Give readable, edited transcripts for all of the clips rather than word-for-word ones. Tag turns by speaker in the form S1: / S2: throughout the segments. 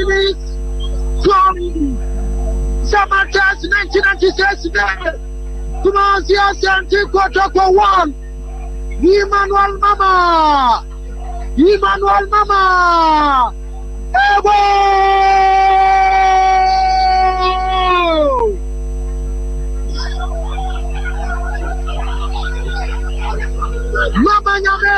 S1: minutes. 12 minutes. Samatas 1996. Kumasi Asante Kotoko 1. Emmanuel Mama. Ebo! Mama Nyame.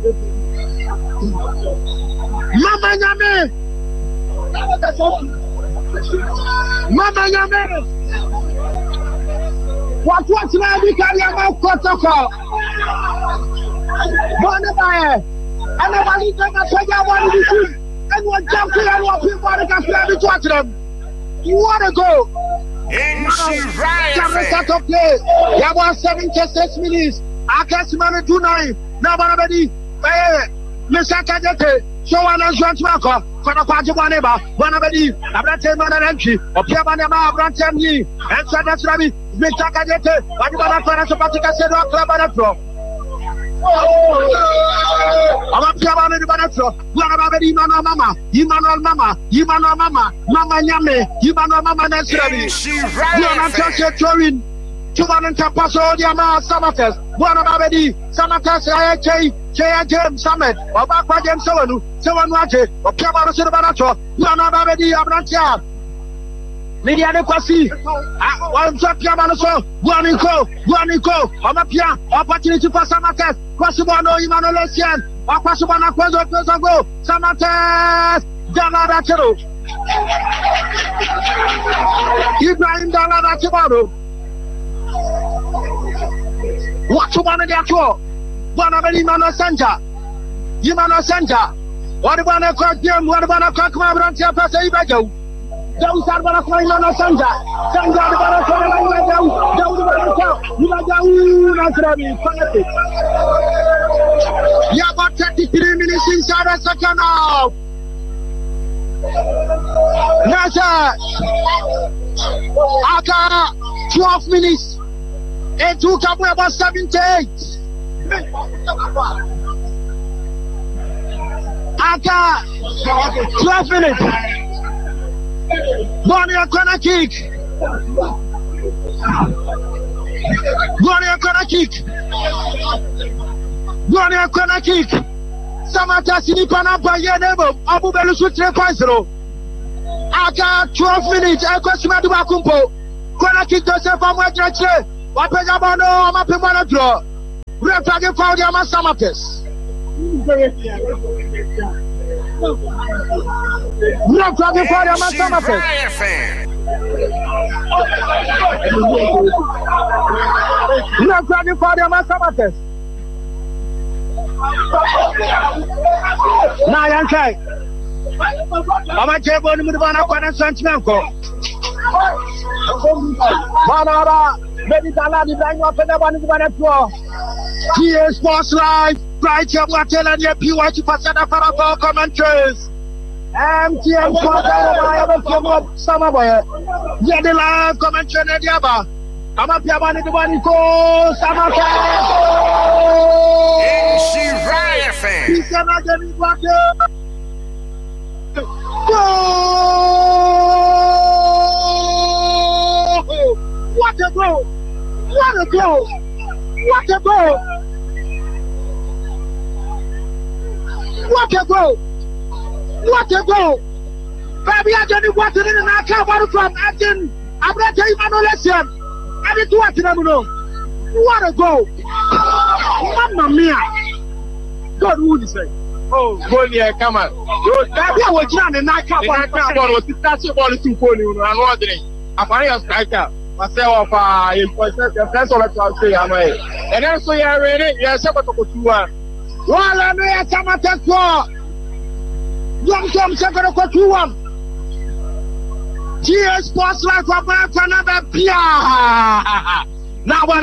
S1: What's na bi carry about protocol? One by and nobody can say I want to do and what jump to and what people want to watch them. You want to go?
S2: In Shiraya.
S1: Play. There was 76 minutes. I can't manage 2-9. Nobody. Mr. Kajete. So one as one smoker. For the party one neighbor. One of the Abraham and entry. Or Piabanama Abraham Lee. And so that's Rabbi. Mr. Kajete. What you want to find us a particular set of club and a throw. I'm a Piabana de Banatro. What about Emmanuel Mama? Mama Yame. Emmanuel Mama Nesrabi. You are not just a touring. 200 Paso Yama Samatas. One about Samatas James Summit. Or back by James Sonu. Someone watches. Or Piabana Silvanato. You are not about Abrantia. Media Kwasi. One Piabana so. One in co. I'm a Pia. Opportunity for Samatas. Kwasubano Emmanuel Lesian. Or Kwasubana Kwazo. Samatas. Dana Chero. Ibrahim Dana Chero. What you want to get to? One of the Emmanuel Sanja. What about a cock game? What about a cock Mabrantia Pasa Ibajo? Those are one of my Emmanuel Sanja. Sanja, you have about 33 minutes inside a second half. Nasa Aka 12 minutes. It took about 78. Aka 12 minutes. Warrior corner kick. Samata Sinipana Payanebo, Abu Belusu 3.0. Aka 12 minutes. Ekosima Dubakumpo. Corner kick Joseph Amwajache. Wapejabano, Amapimana draw. Refraging for the Amasamates. Refraging for the Amasamates. Refraging for the Amasamates. Now, Yankee. I'm a table with one of the Santiago. Manara. Maybe the lad is lying up and the one is going to throw. GA Sports Live, right here, we're telling you, PYG Pasada for our commentaries. MTN Sports Live, somewhere. Yeah, the live commentary, Diaba. I'm up here, one is the one who goes, Samaka.
S2: Shiraya fan.
S1: He's going to get it back. Go! What a goal! What a goal! What a goal! What a goal! What a goal! Baby, I don't know what it is, and I can't want to from Acton. I'm not telling you, Lesian. I didn't do what you know. What a goal! Mamma mia! God, who is it?
S3: Oh, goal here, come on.
S1: Baby, I was trying to knock out one ball.
S3: That's your ball is too cold, and wondering. I'm finding a striker. Myself, the friends of the say, I'm a. And then so you're ready, you're supposed to go to one.
S1: Well, I may have some attack for young Tom second of 2-1. GA Sports Live for another Pia. Now, what